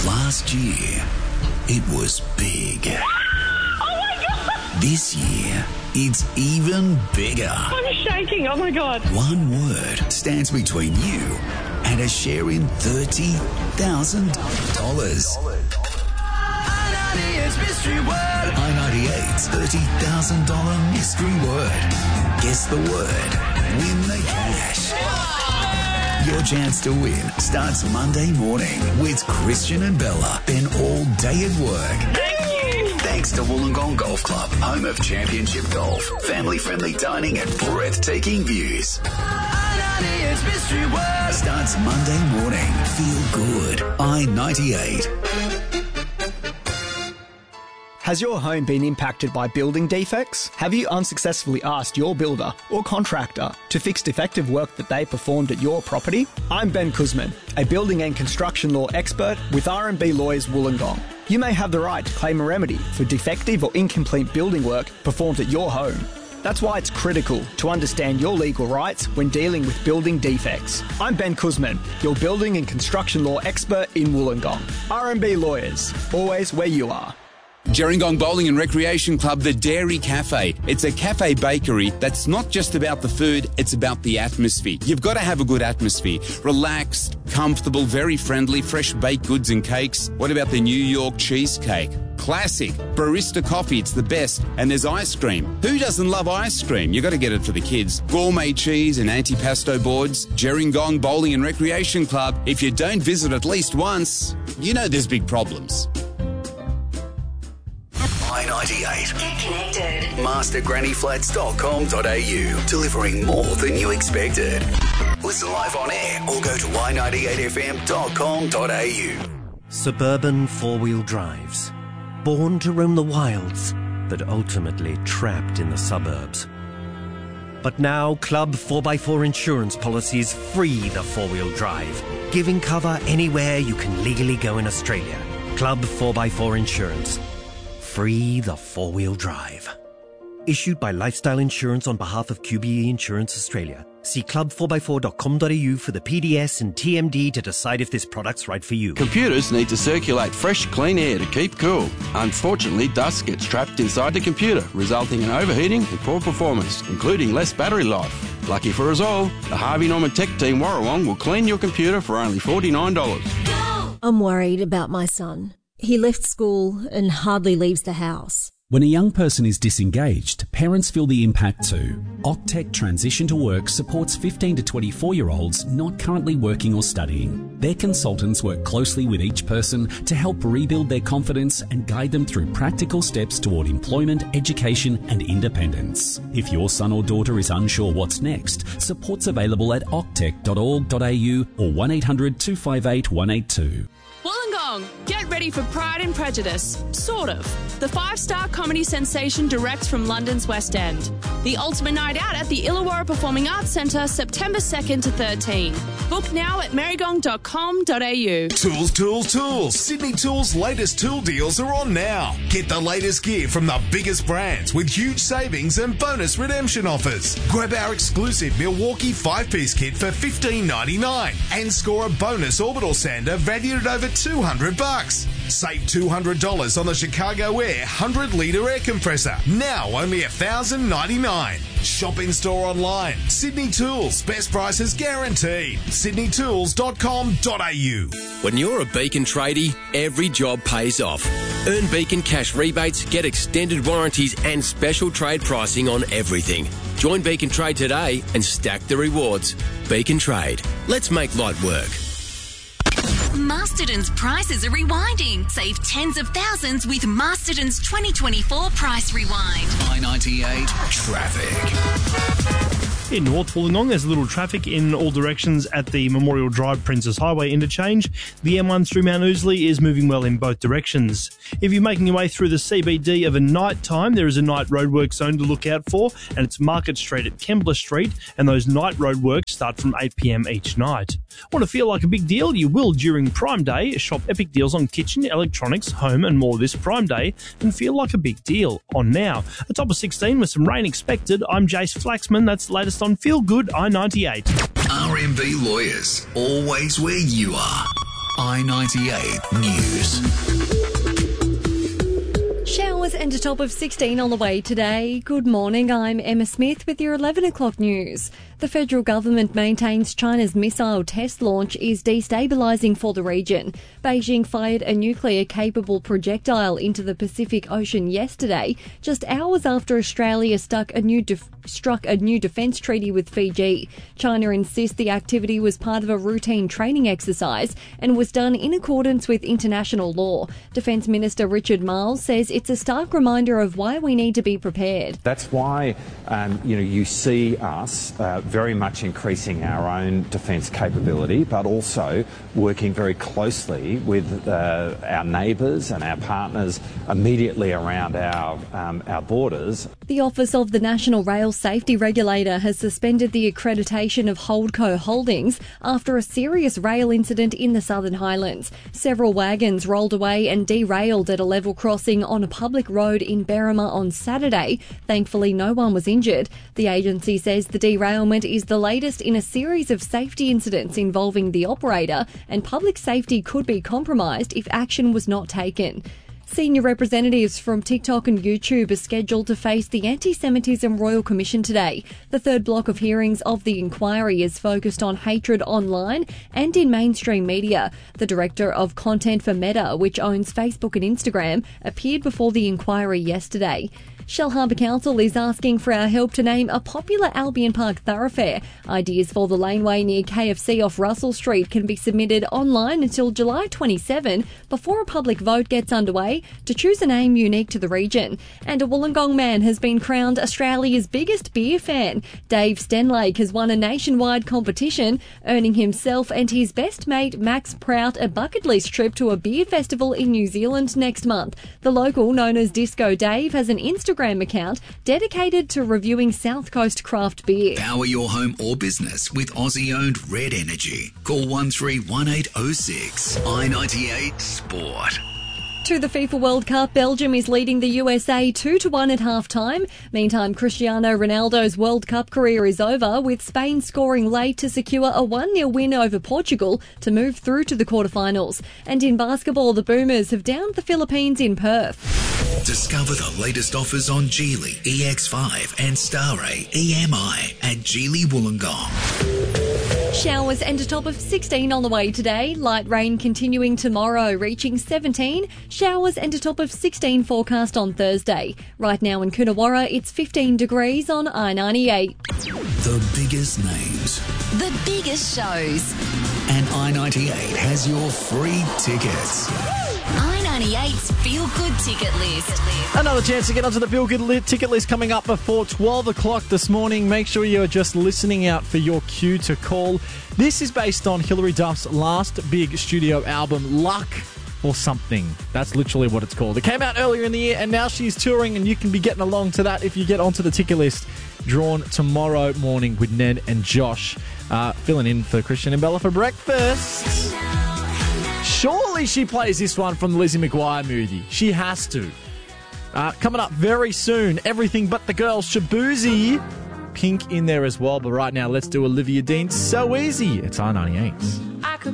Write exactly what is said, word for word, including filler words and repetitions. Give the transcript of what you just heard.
Last year, it was big. Oh my God! This year, it's even bigger. I'm shaking, oh my God. One word stands between you and a share in thirty thousand dollars. I ninety-eight's mystery word. I ninety-eight's thirty thousand dollars mystery word. Guess the word. Win the cash. Your chance to win starts Monday morning with Christian and Bella. Then all day at work. Thank you. Thanks to Wollongong Golf Club, home of championship golf, family-friendly dining and breathtaking views. I ninety-eight's mystery word. Starts Monday morning. Feel good. I ninety-eight. Has your home been impacted by building defects? Have you unsuccessfully asked your builder or contractor to fix defective work that they performed at your property? I'm Ben Kuzman, a building and construction law expert with R and B Lawyers Wollongong. You may have the right to claim a remedy for defective or incomplete building work performed at your home. That's why it's critical to understand your legal rights when dealing with building defects. I'm Ben Kuzman, your building and construction law expert in Wollongong. R and B Lawyers, always where you are. Gerringong Bowling and Recreation Club, the Dairy Cafe. It's a cafe bakery that's not just about the food, it's about the atmosphere. You've got to have a good atmosphere. Relaxed, comfortable, very friendly, fresh baked goods and cakes. What about the New York cheesecake? Classic. Barista coffee, it's the best. And there's ice cream. Who doesn't love ice cream? You've got to get it for the kids. Gourmet cheese and antipasto boards. Gerringong Bowling and Recreation Club. If you don't visit at least once, you know there's big problems. I ninety-eight. Get connected. master granny flats dot com dot a u. Delivering more than you expected. Listen live on air or go to i ninety-eight f m dot com dot a u. Suburban four-wheel drives. Born to roam the wilds, but ultimately trapped in the suburbs. But now, Club four by four insurance policies free the four-wheel drive, giving cover anywhere you can legally go in Australia. Club four by four Insurance. Free the four-wheel drive. Issued by Lifestyle Insurance on behalf of Q B E Insurance Australia. See club four by four dot com dot a u for the P D S and T M D to decide if this product's right for you. Computers need to circulate fresh, clean air to keep cool. Unfortunately, dust gets trapped inside the computer, resulting in overheating and poor performance, including less battery life. Lucky for us all, the Harvey Norman Tech Team Warrawong will clean your computer for only forty-nine dollars. I'm worried about my son. He left school and hardly leaves the house. When a young person is disengaged, parents feel the impact too. Octec Transition to Work supports fifteen to twenty-four-year-olds not currently working or studying. Their consultants work closely with each person to help rebuild their confidence and guide them through practical steps toward employment, education and independence. If your son or daughter is unsure what's next, support's available at octec dot org dot a u or one eight hundred two five eight one eight two. Wollongong, get ready for Pride and Prejudice, sort of. The five-star comedy sensation directs from London's West End. The ultimate night out at the Illawarra Performing Arts Centre, September second to thirteenth. Book now at merrygong dot com dot a u. Tools, tools, tools. Sydney Tools' latest tool deals are on now. Get the latest gear from the biggest brands with huge savings and bonus redemption offers. Grab our exclusive Milwaukee five-piece kit for fifteen ninety-nine and score a bonus orbital sander valued at over two hundred bucks. Save two hundred dollars on the Chicago Air one hundred litre air compressor. Now only one thousand ninety-nine dollars. Shop in store online. Sydney Tools. Best prices guaranteed. sydney tools dot com dot a u. When you're a Beacon tradie, every job pays off. Earn Beacon cash rebates, get extended warranties and special trade pricing on everything. Join Beacon Trade today and stack the rewards. Beacon Trade. Let's make light work. Masterton's prices are rewinding. Save tens of thousands with Masterton's twenty twenty-four Price Rewind. I ninety-eight Traffic. In North Wollongong, there's a little traffic in all directions at the Memorial Drive Princess Highway interchange. The M one through Mount Ousley is moving well in both directions. If you're making your way through the C B D of a night time, there is a night roadwork zone to look out for, and it's Market Street at Kembla Street, and those night roadworks start from eight p m each night. Want to feel like a big deal? You will during Prime Day. Shop epic deals on kitchen, electronics, home and more this Prime Day and feel like a big deal. On now. A top of sixteen with some rain expected. I'm Jace Flaxman. That's the latest on Feel Good I ninety-eight. R M B Lawyers, always where you are. I ninety-eight News. Showers and a top of sixteen on the way today. Good morning, I'm Emma Smith with your eleven o'clock news. The federal government maintains China's missile test launch is destabilising for the region. Beijing fired a nuclear-capable projectile into the Pacific Ocean yesterday, just hours after Australia stuck a new def- struck a new defence treaty with Fiji. China insists the activity was part of a routine training exercise and was done in accordance with international law. Defence Minister Richard Marles says it's a stark reminder of why we need to be prepared. That's why um, you know you see us uh, very much increasing our own defence capability, but also working very closely with uh, our neighbours and our partners immediately around our um, our borders. The Office of the National Rail Safety Regulator has suspended the accreditation of Holdco Holdings after a serious rail incident in the Southern Highlands. Several wagons rolled away and derailed at a level crossing on a public road in Berrima on Saturday. Thankfully, no one was injured. The agency says the derailment is the latest in a series of safety incidents involving the operator, and public safety could be compromised if action was not taken. Senior representatives from TikTok and YouTube are scheduled to face the Anti-Semitism Royal Commission today. The third block of hearings of the inquiry is focused on hatred online and in mainstream media. The director of content for Meta, which owns Facebook and Instagram, appeared before the inquiry yesterday. Shellharbour Council is asking for our help to name a popular Albion Park thoroughfare. Ideas for the laneway near K F C off Russell Street can be submitted online until July twenty-seventh before a public vote gets underway to choose a name unique to the region. And a Wollongong man has been crowned Australia's biggest beer fan. Dave Stenlake has won a nationwide competition, earning himself and his best mate Max Prout a bucket list trip to a beer festival in New Zealand next month. The local, known as Disco Dave, has an Instagram account dedicated to reviewing South Coast craft beer. Power your home or business with Aussie-owned Red Energy. Call one three one eight oh six. I ninety-eight Sport. To the FIFA World Cup, Belgium is leading the U S A two to one at half-time. Meantime, Cristiano Ronaldo's World Cup career is over, with Spain scoring late to secure a one nil win over Portugal to move through to the quarterfinals. And in basketball, the Boomers have downed the Philippines in Perth. Discover the latest offers on Geely E X five and Starray E M I at Geely Wollongong. Showers and a top of sixteen on the way today. Light rain continuing tomorrow, reaching seventeen. Showers and a top of sixteen forecast on Thursday. Right now in Coonawarra, it's fifteen degrees on I ninety-eight. The biggest names. The biggest shows. And I ninety-eight has your free tickets. I ninety-eight's Feel Good ticket list. Another chance to get onto the Feel Good li- ticket list coming up before twelve o'clock this morning. Make sure you're just listening out for your cue to call. This is based on Hilary Duff's last big studio album, Luck or Something. That's literally what it's called. It came out earlier in the year and now she's touring, and you can be getting along to that if you get onto the ticket list. Drawn tomorrow morning with Ned and Josh. Uh, filling in for Christian and Bella for breakfast. Surely she plays this one from the Lizzie McGuire movie. She has to. Uh, coming up very soon, Everything But the Girls, Shaboozey. Pink in there as well. But right now, let's do Olivia Dean. So Easy. It's I ninety-eight.